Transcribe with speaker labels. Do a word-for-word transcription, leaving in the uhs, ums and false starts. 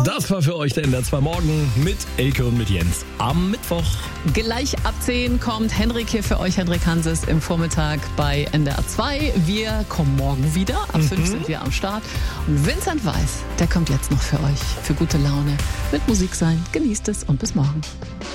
Speaker 1: Das war für euch der N D R zwei Morgen mit Elke und mit Jens am Mittwoch.
Speaker 2: Gleich ab zehn kommt Henrik hier für euch, Henrik Hanses, im Vormittag bei N D R zwei. Wir kommen morgen wieder. Ab fünf mhm. sind wir am Start. Und Vincent Weiss, der kommt jetzt noch für euch. Für gute Laune. Mit Musik sein. Genießt es und bis morgen.